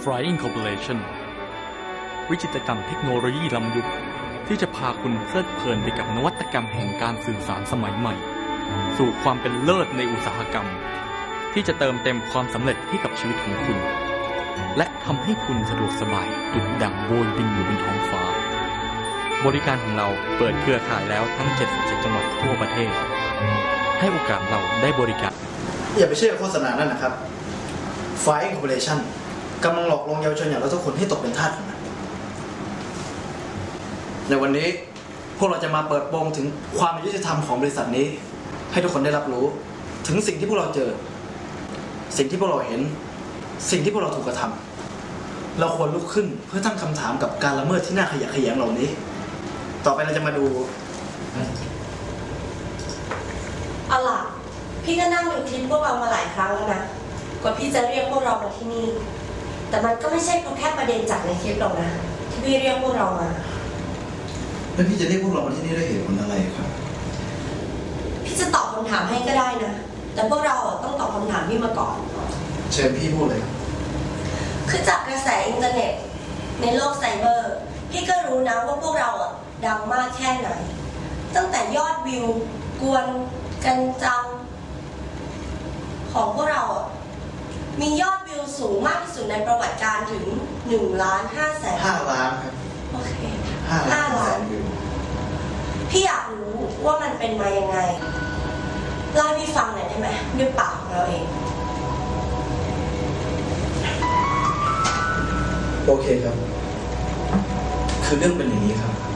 Flying Corporation วิจิตรกรรมเทคโนโลยีล้ำยุคที่จะพาคุณเพลิดเพลินไปกับนวัตกรรมแห่งการสื่อสารสมัยใหม่สู่ความเป็นเลิศในอุตสาหกรรมที่จะเติมเต็มความสำเร็จให้กับชีวิตของคุณและทำให้คุณสะดวกสบายดุจดั่งโบยบินอยู่บนท้องฟ้าบริการของเราเปิดเครือข่ายแล้วทั้ง77จังหวัดทั่วประเทศให้โอกาสเราได้บริการอย่าไปเชื่อโฆษณานั่นนะครับ Flying Corporation กำลังหลอกลวงเยาวชนอย่างเราทุกคนให้ตกเป็นทาสของมันในวันนี้พวกเราจะมาเปิดโปงถึงความยุติธรรมของบริษัทนี้ให้ทุกคนได้รับรู้ถึงสิ่งที่พวกเราเจอสิ่งที่พวกเราเห็นสิ่งที่พวกเราถูกกระทำเราควรลุกขึ้นเพื่อตั้งคำถามกับการละเมิดที่น่าขยะแขยงเหล่านี้ต่อไปเราจะมาดูเอาล่ะพี่ก็นั่งดูคลิปพวกเรามาหลายครั้งแล้วนะกว่าพี่จะเรียกพวกเรามาที่นี่แต่มันก็ไม่ใช่เพราะแค่ประเด็นจากในคลิปหรอกนะที่พี่เรียกพวกเรามาแล้วพี่จะเรียกพวกเรามาที่นี่ด้วยเหตุผลอะไรครับพี่จะตอบคำถามให้ก็ได้นะแต่พวกเราต้องตอบคำถามพี่มาก่อนเชิญพี่พูดเลยคือจากกระแสอินเทอร์เน็ตในโลกไซเบอร์พี่ก็รู้นะว่าพวกเราดังมากแค่ไหนตั้งแต่ยอดวิวกวนกันจังของพวกเรามียอดวิวสูงมากที่สุดในประวัติการถึง1.5 ล้าน 5 ล้านครับโอเค 5 ล้านวิวพี่อยากรู้ว่ามันเป็นมายังไงเล่าให้พี่ฟังหน่อยได้ไหมด้วยปากของเราเองโอเคครับคือเรื่องเป็นอย่างนี้ครับ